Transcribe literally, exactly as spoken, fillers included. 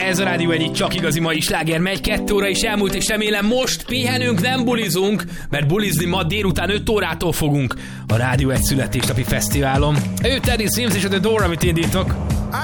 Ez a Rádió egy csak igazi mai sláger megy, kettő óra is elmúlt, és remélem most pihenünk, nem bulizunk, mert bulizni ma délután öt órától fogunk a Rádió egy születésnapi fesztiválon. Ő Teddy Swims és a The Door, amit indítok.